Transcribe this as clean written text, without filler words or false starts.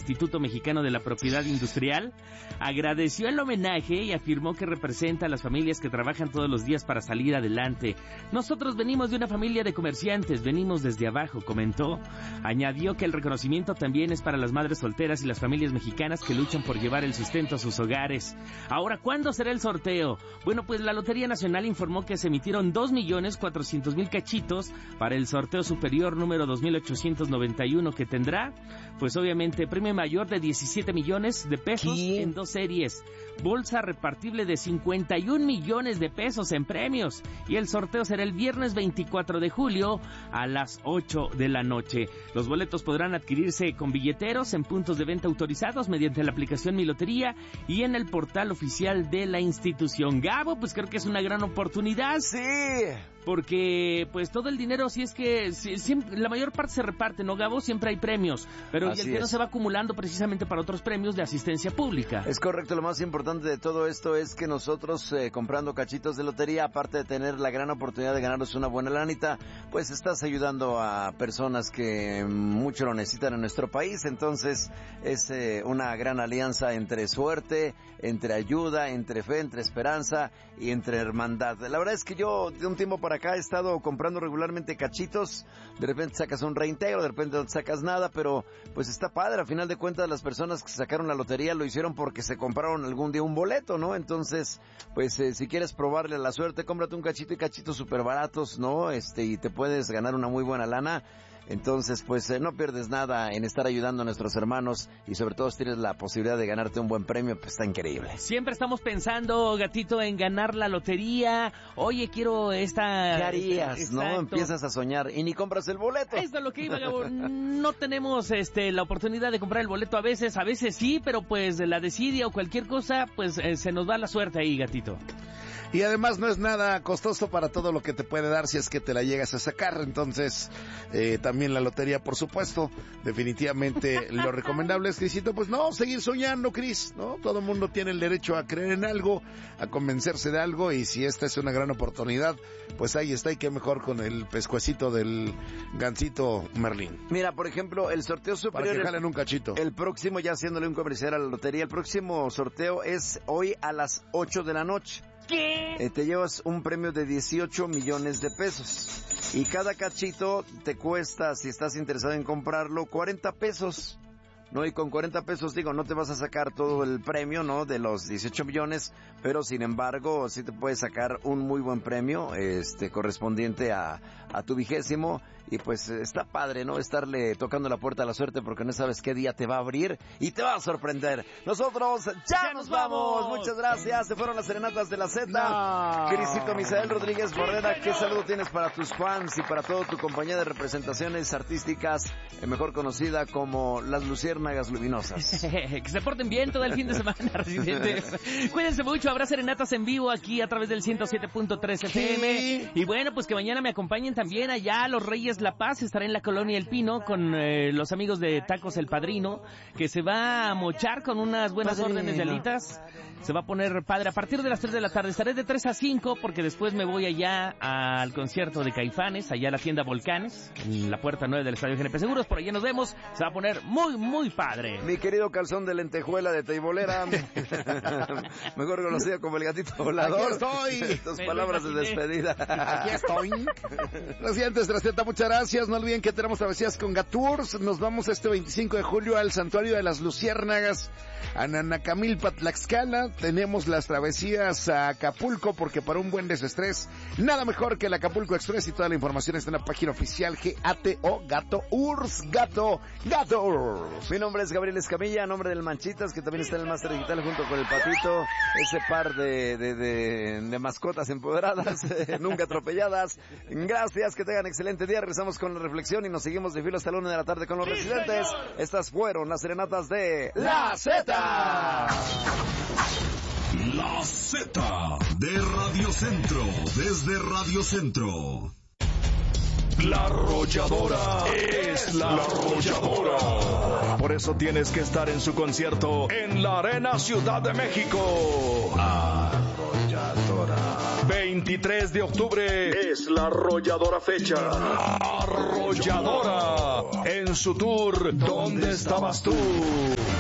Instituto Mexicano de la Propiedad Industrial, agradeció el homenaje y afirmó que representa a las familias que trabajan todos los días para salir adelante. Nosotros venimos de una familia de comerciantes, venimos desde abajo, comentó. Añadió que el reconocimiento también es para las madres solteras y las familias mexicanas que luchan por llevar el sustento a sus hogares. Ahora, ¿cuándo será el sorteo? Bueno, pues la Lotería Nacional informó que se emitieron 2.400.000 cachitos para el sorteo superior número 2891, que tendrá, pues obviamente, premio mayor de 17 millones de pesos en 2 series, bolsa repartible de 51 millones de pesos en premios, y el sorteo será el viernes 24 de julio a las 8 de la noche. Los boletos podrán adquirirse con billeteros en puntos de venta autorizados mediante la aplicación Mi Lotería y en el portal oficial de la institución. Gabo, pues creo que es una gran oportunidad. Sí. Porque pues todo el dinero, si es que siempre, la mayor parte se reparte, ¿no, Gabo? Siempre hay premios, pero el dinero se va acumulando precisamente para otros premios de asistencia pública. Es correcto, lo más importante de todo esto es que nosotros comprando cachitos de lotería, aparte de tener la gran oportunidad de ganarnos una buena lanita, pues estás ayudando a personas que mucho lo necesitan en nuestro país. Entonces es una gran alianza entre suerte, entre ayuda, entre fe, entre esperanza y entre hermandad. La verdad es que yo de un tiempo para acá he estado comprando regularmente cachitos. De repente sacas un reintegro, de repente no sacas nada, pero pues está padre. A final de cuentas, las personas que sacaron la lotería lo hicieron porque se compraron algún día un boleto, ¿no? Entonces, pues si quieres probarle la suerte, cómprate un cachito, y cachitos súper baratos, ¿no? Y te puedes ganar una muy buena lana. Entonces, pues no pierdes nada en estar ayudando a nuestros hermanos, y sobre todo si tienes la posibilidad de ganarte un buen premio, pues está increíble. Siempre estamos pensando, Gatito, en ganar la lotería. Oye, quiero esta... ¿Qué harías, no? Empiezas a soñar y ni compras el boleto. Esto es lo que iba, Gabo. No tenemos la oportunidad de comprar el boleto a veces sí, pero pues la desidia o cualquier cosa, pues se nos va la suerte ahí, Gatito. Y además no es nada costoso para todo lo que te puede dar si es que te la llegas a sacar. Entonces, también la lotería, por supuesto, definitivamente lo recomendable es, Crisito, pues no, seguir soñando, Cris, ¿no? Todo el mundo tiene el derecho a creer en algo, a convencerse de algo, y si esta es una gran oportunidad, pues ahí está, y qué mejor con el pescuecito del gansito Merlín. Mira, por ejemplo, el sorteo superior... Para que jalen un cachito. El próximo, ya haciéndole un comercial a la lotería, el próximo sorteo es hoy a las 8 de la noche. ¿Qué? Te llevas un premio de 18 millones de pesos. Y cada cachito te cuesta, si estás interesado en comprarlo, 40 pesos. ¿No? Y con 40 pesos, digo, no te vas a sacar todo el premio, ¿no? De los 18 millones, pero sin embargo, sí te puedes sacar un muy buen premio, correspondiente a tu 20º, y pues está padre, ¿no? Estarle tocando la puerta a la suerte, porque no sabes qué día te va a abrir y te va a sorprender. Nosotros ya nos vamos. Muchas gracias. Se fueron las serenatas de la Z. No. Crisito Misael Rodríguez Barrera, ¿qué saludo tienes para tus fans y para toda tu compañía de representaciones artísticas, mejor conocida como las Luciérnagas Luminosas? Que se porten bien todo el fin de semana, residentes. Cuídense mucho, habrá serenatas en vivo aquí a través del 107.3 FM. Y bueno, pues que mañana me acompañen también allá a Los Reyes La Paz. Estaré en la Colonia El Pino con los amigos de Tacos El Padrino, que se va a mochar con unas buenas órdenes de alitas. Se va a poner padre a partir de las 3 de la tarde. Estaré de 3 a 5 porque después me voy allá al concierto de Caifanes, allá a la tienda Volcanes, en la puerta 9 del Estadio GNP Seguros. Por allá nos vemos. Se va a poner muy, muy padre. Mi querido calzón de lentejuela de teibolera, mejor conocido como el gatito volador. Aquí estoy. Tus palabras de despedida. Aquí estoy. Presidentes de la Z, muchas gracias. No olviden que tenemos travesías con Gatours. Nos vamos este 25 de julio al Santuario de las Luciérnagas, a Nanacamilpa, Tlaxcala. Tenemos las travesías a Acapulco, porque para un buen desestrés, nada mejor que el Acapulco Express, y toda la información está en la página oficial GATO, Gatours. Mi nombre es Gabriel Escamilla, a nombre del Manchitas, que también está en el Máster Digital junto con el Patito, ese par de mascotas empoderadas, nunca atropelladas. Gracias, que tengan excelente día. Regresamos con la reflexión y nos seguimos de filo hasta la 1 de la tarde con los residentes. Señor. Estas fueron las serenatas de La Z. La Z de Radio Centro, desde Radio Centro. La Arrolladora es la Arrolladora. Por eso tienes que estar en su concierto en la Arena Ciudad de México. Arrolladora. 23 de octubre es la arrolladora fecha. Arrolladora en su tour ¿Dónde estabas tú?